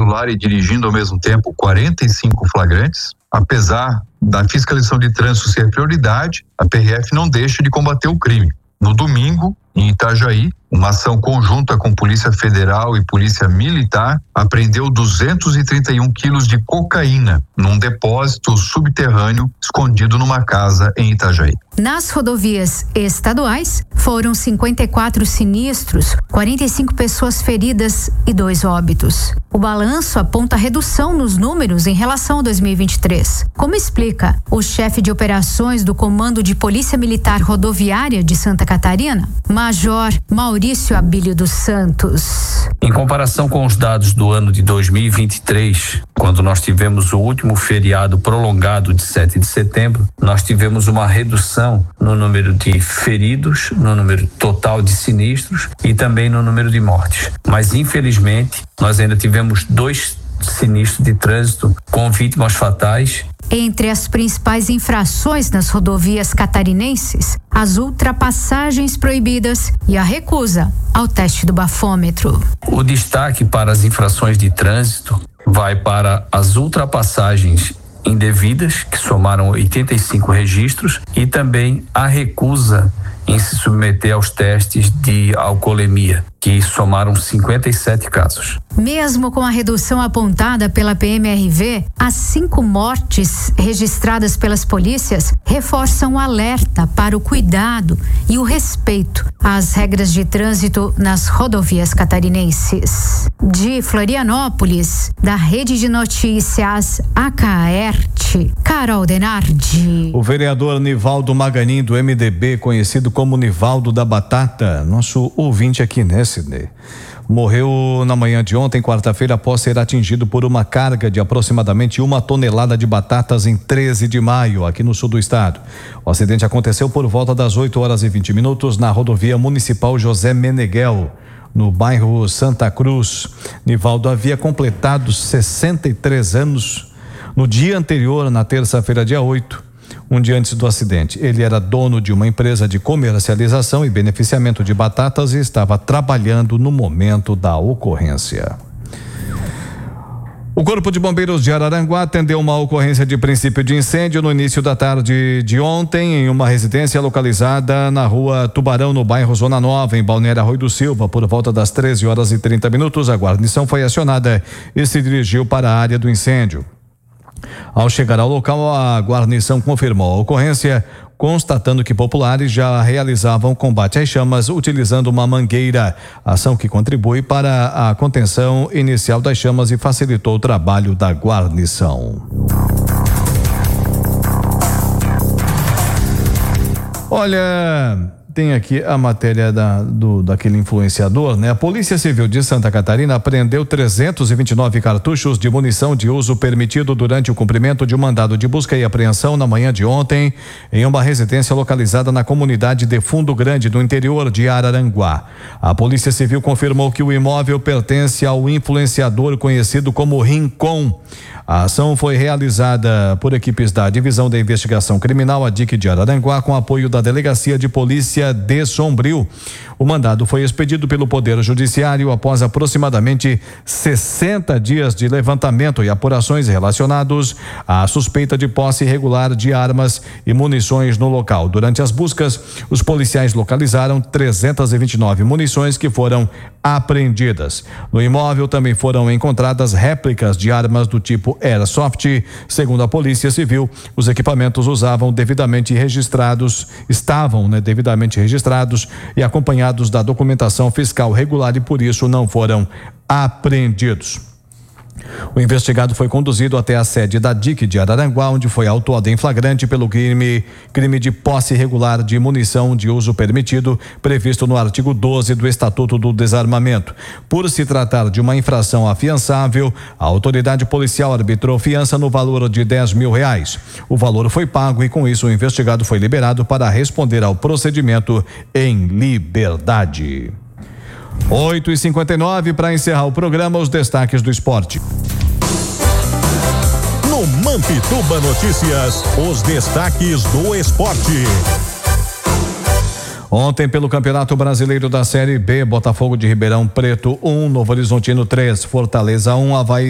celular e dirigindo ao mesmo tempo 45 flagrantes. Apesar da fiscalização de trânsito ser prioridade, a PRF não deixa de combater o crime. No domingo, em Itajaí, uma ação conjunta com Polícia Federal e Polícia Militar apreendeu 231 quilos de cocaína num depósito subterrâneo escondido numa casa em Itajaí. Nas rodovias estaduais, foram 54 sinistros, 45 pessoas feridas e 2 óbitos. O balanço aponta redução nos números em relação a 2023. Como explica o chefe de operações do Comando de Polícia Militar Rodoviária de Santa Catarina, Major Maurício Abílio dos Santos. Em comparação com os dados do ano de 2023, quando nós tivemos o último feriado prolongado de 7 de setembro, nós tivemos uma redução no número de feridos, no número total de sinistros e também no número de mortes. Mas, infelizmente, nós ainda tivemos 2 sinistros de trânsito com vítimas fatais. Entre as principais infrações nas rodovias catarinenses, as ultrapassagens proibidas e a recusa ao teste do bafômetro. O destaque para as infrações de trânsito vai para as ultrapassagens indevidas, que somaram 85 registros, e também a recusa em se submeter aos testes de alcoolemia, que somaram 57 casos. Mesmo com a redução apontada pela PMRV, as 5 mortes registradas pelas polícias reforçam o alerta para o cuidado e o respeito às regras de trânsito nas rodovias catarinenses. De Florianópolis, da Rede de Notícias Acaerte, Carol Denardi. O vereador Nivaldo Maganin, do MDB, conhecido como Nivaldo da Batata, nosso ouvinte aqui, né, Sidney? Morreu na manhã de ontem, quarta-feira, após ser atingido por uma carga de aproximadamente 1 tonelada de batatas em 13 de maio, aqui no sul do estado. O acidente aconteceu por volta das 8h20 na rodovia municipal José Meneghel, no bairro Santa Cruz. Nivaldo havia completado 63 anos no dia anterior, na terça-feira, dia 8. Um dia antes do acidente. Ele era dono de uma empresa de comercialização e beneficiamento de batatas e estava trabalhando no momento da ocorrência. O Corpo de Bombeiros de Araranguá atendeu uma ocorrência de princípio de incêndio no início da tarde de ontem em uma residência localizada na rua Tubarão, no bairro Zona Nova, em Balneário Arroio do Silva. Por volta das 13h30, a guarnição foi acionada e se dirigiu para a área do incêndio. Ao chegar ao local, a guarnição confirmou a ocorrência, constatando que populares já realizavam combate às chamas utilizando uma mangueira, ação que contribui para a contenção inicial das chamas e facilitou o trabalho da guarnição. Olha, tem aqui a matéria daquele influenciador, né? A Polícia Civil de Santa Catarina apreendeu 329 cartuchos de munição de uso permitido durante o cumprimento de um mandado de busca e apreensão na manhã de ontem, em uma residência localizada na comunidade de Fundo Grande, no interior de Araranguá. A Polícia Civil confirmou que o imóvel pertence ao influenciador conhecido como Rincon. A ação foi realizada por equipes da Divisão de Investigação Criminal, a DIC de Araranguá, com apoio da Delegacia de Polícia de Sombrio. O mandado foi expedido pelo Poder Judiciário após aproximadamente 60 dias de levantamento e apurações relacionados à suspeita de posse irregular de armas e munições no local. Durante as buscas, os policiais localizaram 329 munições que foram apreendidas. No imóvel também foram encontradas réplicas de armas do tipo Airsoft. Segundo a Polícia Civil, os equipamentos estavam devidamente registrados e acompanhados da documentação fiscal regular e por isso não foram apreendidos. O investigado foi conduzido até a sede da DIC de Araranguá, onde foi autuado em flagrante pelo crime de posse irregular de munição de uso permitido, previsto no artigo 12 do Estatuto do Desarmamento. Por se tratar de uma infração afiançável, a autoridade policial arbitrou fiança no valor de R$10.000. O valor foi pago e, com isso, o investigado foi liberado para responder ao procedimento em liberdade. 8h59, para encerrar o programa, os destaques do esporte. No Mampituba Notícias, os destaques do esporte. Ontem, pelo Campeonato Brasileiro da Série B, Botafogo de Ribeirão Preto 1, Novo Horizontino 3, Fortaleza 1, Avaí